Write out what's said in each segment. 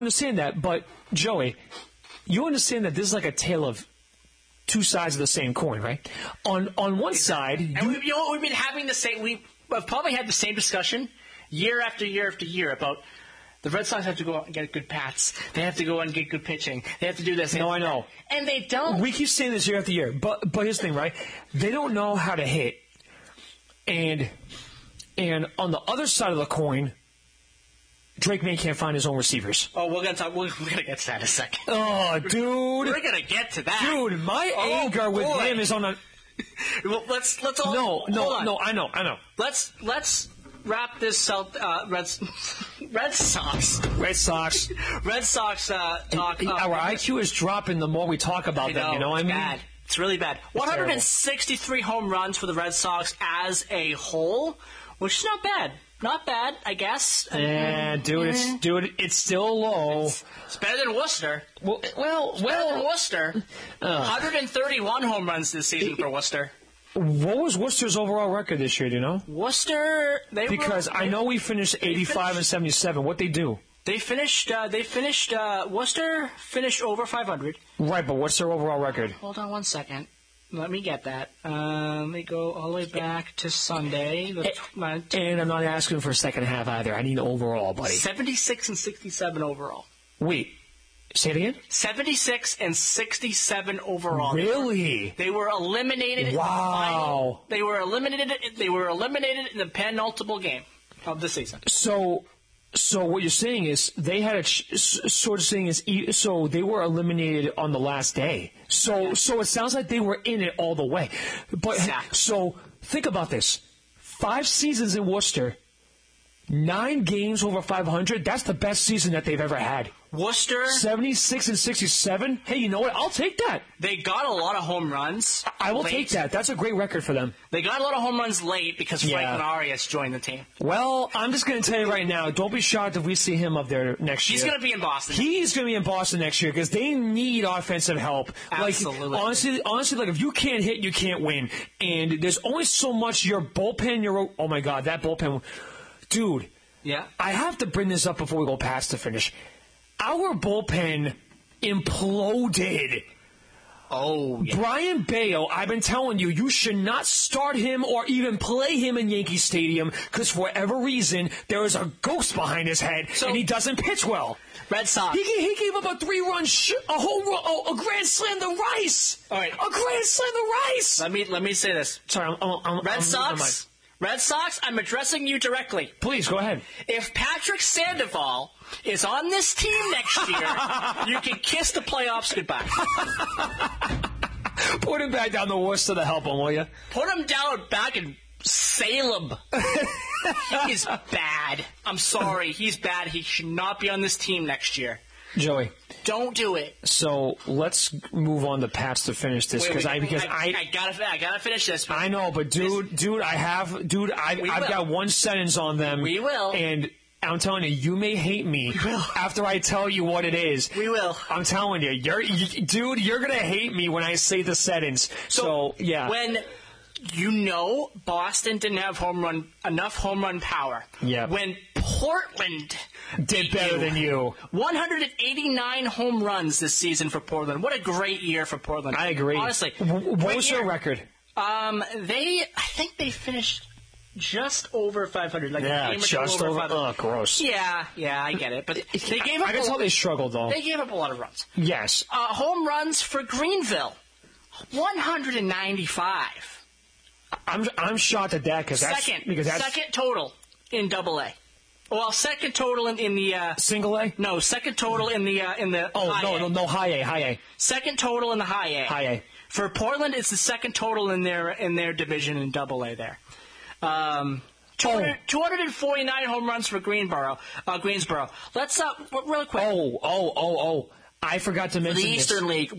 understand that, but Joey, you understand that this is like a tale of two sides of the same coin, right? On one side, we've been having the same. We've probably had the same discussion year after year after year about the Red Sox have to go out and get good bats. They have to go out and get good pitching. They have to do this. No, I know, and they don't. We keep saying this year after year, but here's the thing, right? They don't know how to hit, and on the other side of the coin, Drake May can't find his own receivers. Oh, we're gonna talk. We're gonna get to that in a second. Oh, dude, we're gonna get to that. Dude, my anger with him is on a. Well, let's all. No. I know. Let's wrap this up. Red Sox. Red Sox. Talk. Our IQ is dropping the more we talk about them. You know what I mean? Bad. It's really bad. 163 home runs for the Red Sox as a whole, which is not bad. Not bad, I guess. Yeah, dude, it's still low. It's better than Worcester. Well, better than Worcester. 131 home runs this season for Worcester. What was Worcester's overall record this year? Do you know? Worcester, I know we finished 85 and 77. What they do? They finished. Worcester finished over 500. Right, but what's their overall record? Hold on 1 second. Let me get that. Let me go all the way back to Sunday. And I'm not asking for a second half either. I need overall, buddy. 76 and 67 overall. Wait, say it again? 76 and 67 overall. Really? They were eliminated. Wow. In the final. They were eliminated in the penultimate game of the season. So what you're saying is they had so they were eliminated on the last day. So it sounds like they were in it all the way. But exactly. So think about this: 5 seasons in Worcester, 9 games over 500. That's the best season that they've ever had. Worcester 76 and 67. Hey, you know what? I'll take that. They got a lot of home runs. I will take that. That's a great record for them. They got a lot of home runs late because Franklin Arias joined the team. Well, I'm just going to tell you right now, don't be shocked if we see him up there next year. He's going to be in Boston. He's going to be in Boston next year because they need offensive help. Absolutely. Like, honestly, like if you can't hit, you can't win. And there's only so much your bullpen. Oh my God, that bullpen, dude. Yeah. I have to bring this up before we go past the finish. Our bullpen imploded. Oh, yeah. Brian Bale, I've been telling you, you should not start him or even play him in Yankee Stadium because for whatever reason, there is a ghost behind his head and he doesn't pitch well. Red Sox. He gave up a 3-run a home run, a grand slam to Rice. All right. A grand slam to Rice. Let me say this. Sorry, Red Sox. Red Sox, I'm addressing you directly. Please, go ahead. If Patrick Sandoval is on this team next year, you can kiss the playoffs goodbye. Put him back down the Worcester to help him, will you? Put him down back in Salem. He is bad. I'm sorry. He's bad. He should not be on this team next year. Joey. Don't do it. So let's move on to Pats to finish this I gotta finish this. I know, but I've got one sentence on them. We will. And I'm telling you may hate me after I tell you what it is. We will. I'm telling you, you're gonna hate me when I say the sentence. So yeah. When Boston didn't have enough home run power. Yeah. When Portland did better than you. 189 home runs this season for Portland. What a great year for Portland. I agree. Honestly. What was their record? I think they finished just over 500. Just over. Oh, gross. Yeah, I get it. But they gave up. I can tell they struggled though. They gave up a lot of runs. Yes. Home runs for Greenville, 195. I'm shocked at that because that's second total in Double-A. Well, second total in the Single A. No, second total in the no High A. Second total in the High A. High A. For Portland, it's the second total in their division in Double-A there. 249 home runs for Greensboro. Let's real quick. I forgot to mention the Eastern League.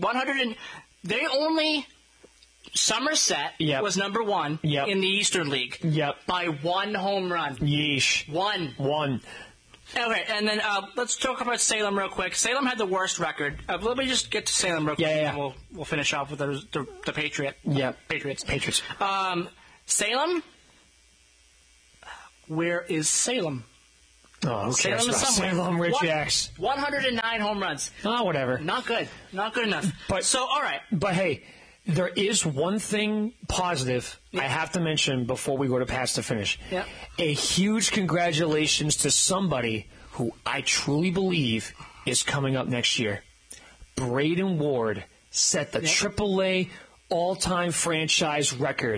Somerset was number 1 in the Eastern League by 1 home run. Yeesh. One. Okay, and then let's talk about Salem real quick. Salem had the worst record. Let me just get to Salem real quick, and we'll finish off with the Patriots. Patriots. Salem? Where is Salem? Oh, who cares about Salem Rich X? 109 home runs. Oh, whatever. Not good. Not good enough. But so, all right. But hey, there is one thing positive I have to mention before we go to pass to finish. Yeah. A huge congratulations to somebody who I truly believe is coming up next year. Braden Ward set the AAA all-time franchise record.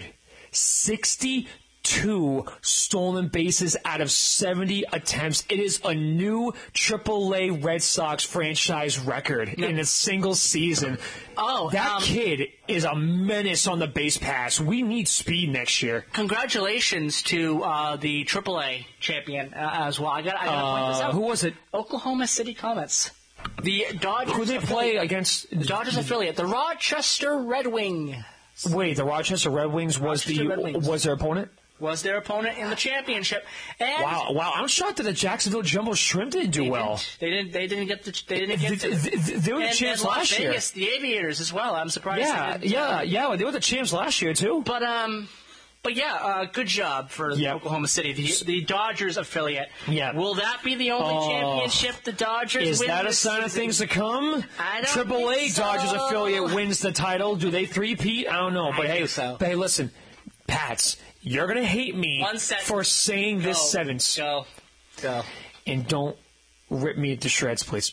62 stolen bases out of 70 attempts. It is a new AAA Red Sox franchise record in a single season. Oh, that kid is a menace on the base pass. We need speed next year. Congratulations to the AAA champion as well. I got to point this out. Who was it? Oklahoma City Comets. The Dodgers. Who they play against? The Dodgers affiliate, the Rochester Red Wings. Wait, the Rochester Red Wings was their opponent? Was their opponent in the championship. And wow! I'm shocked that the Jacksonville Jumbo Shrimp didn't do well. They didn't get the. They were the champs last year. Vegas, the Aviators as well. I'm surprised. Yeah. They were the champs last year too. But good job for Oklahoma City, the Dodgers affiliate. Yeah. Will that be the only championship the Dodgers win? Is that a sign of things to come? I don't AAA think so. Dodgers affiliate wins the title. Do they three-peat? I don't know. But hey, listen, Pats, you're going to hate me for saying this sentence. Go. And don't rip me to shreds, please.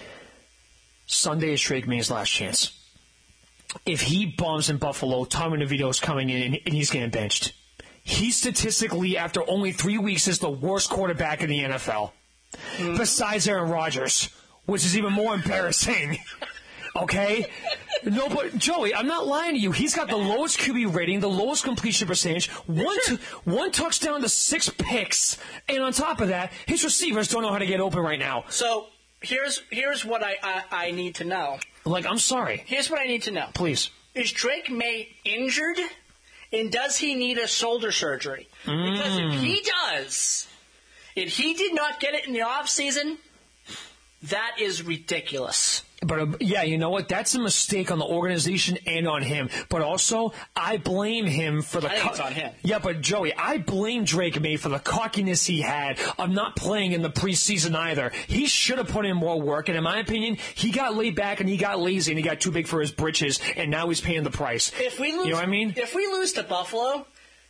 Sunday is Drake May's last chance. If he bombs in Buffalo, Tommy DeVito's coming in and he's getting benched. He statistically, after only 3 weeks, is the worst quarterback in the NFL. Besides Aaron Rodgers, which is even more embarrassing. Okay? No, but Joey, I'm not lying to you. He's got the lowest QB rating, the lowest completion percentage, one touchdown to 6 picks, and on top of that, his receivers don't know how to get open right now. So here's what I need to know. I'm sorry. Here's what I need to know. Please. Is Drake May injured? And does he need a shoulder surgery? Because if he does, if he did not get it in the offseason, that is ridiculous. But, you know what? That's a mistake on the organization and on him. But also, I blame him for the... I think it's on him. Yeah, but Joey, I blame Drake May for the cockiness he had of not playing in the preseason either. He should have put in more work, and in my opinion, he got laid back and he got lazy and he got too big for his britches, and now he's paying the price. If we lose, you know what I mean? If we lose to Buffalo,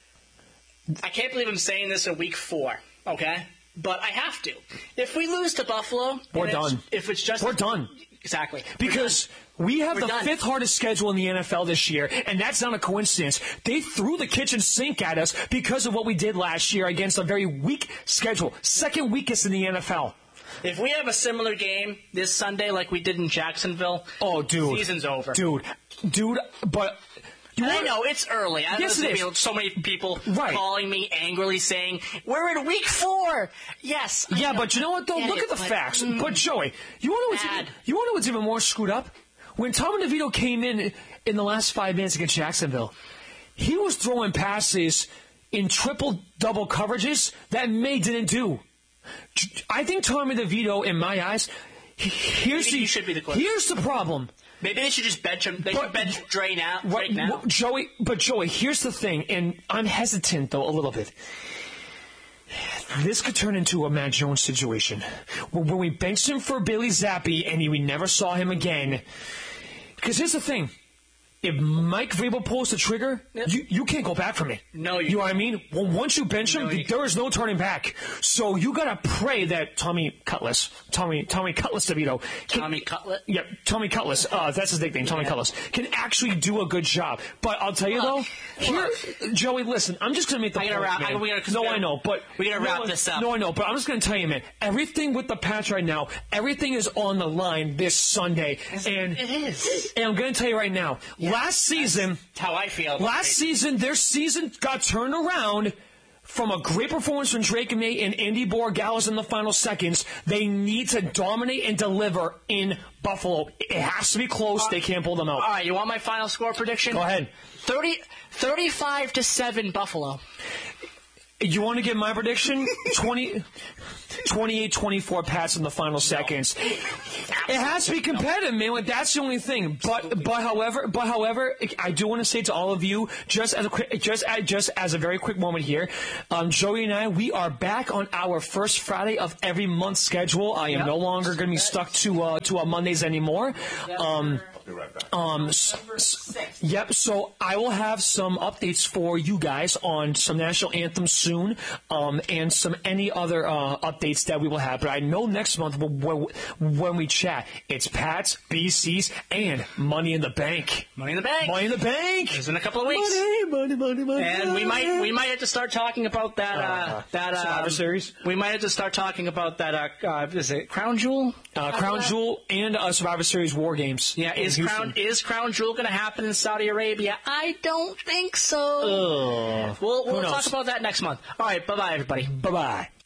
I can't believe I'm saying this in week 4, okay? But I have to. If we lose to Buffalo... We're done. We're done. Exactly. Because we have the 5th hardest schedule in the NFL this year, and that's not a coincidence. They threw the kitchen sink at us because of what we did last year against a very weak schedule. 2nd weakest in the NFL. If we have a similar game this Sunday like we did in Jacksonville, season's over. Dude, but... I know, it's early. Yes, it is. So many people calling me angrily saying, we're in week 4. Yes. Yeah, but you know what, though? Look at the facts. But, Joey, you want to know what's even more screwed up? When Tommy DeVito came in the last 5 minutes against Jacksonville, he was throwing passes in triple-double coverages that May didn't do. I think Tommy DeVito, in my eyes, here's the problem. Maybe they should just bench him. They should bench Dre now. Right now. Joey, here's the thing, and I'm hesitant, though, a little bit. This could turn into a Matt Jones situation. When we benched him for Bailey Zappi and we never saw him again. Because here's the thing. If Mike Vrabel pulls the trigger, you can't go back from it. No, you know what I mean? Well, once you bench him, there is no turning back. So you gotta pray that Tommy Cutlass DeVito. Tommy Cutlass? Yeah, Tommy Cutlass. That's his nickname, Tommy Cutlass. Can actually do a good job. But I'll tell you though, Joey, listen, I'm just gonna make the point, man. I know, but we gotta wrap this up. No, I know, but I'm just gonna tell you, man. Everything with the Pats right now, everything is on the line this Sunday, and it is. And I'm gonna tell you right now. Last season, that's how I feel. Their season got turned around from a great performance from Drake May and Andy Borregales in the final seconds. They need to dominate and deliver in Buffalo. It has to be close. They can't pull them out. All right, you want my final score prediction? Go ahead. 35-7 Buffalo. You want to get my prediction? 20. 28-24 Pats in the final seconds. It has to be competitive, man. Like, that's the only thing. But however, I do want to say to all of you, just as a very quick moment here, Joey and I, we are back on our first Friday of every month schedule. I am no longer going to be stuck to Mondays anymore. Yep. So I will have some updates for you guys on some national anthems soon, and any other updates that we will have. But I know next month when we chat, it's Pats, BCs, and Money in the Bank. Money in the Bank. Money in the Bank. It's in a couple of weeks. Money. And we might have to start talking about that Survivor Series. We might have to start talking about that. Is it Crown Jewel? Crown Jewel and Survivor Series War Games. Yeah, is Crown Jewel going to happen in Saudi Arabia? I don't think so. We'll talk about that next month. All right, bye-bye, everybody. Bye-bye.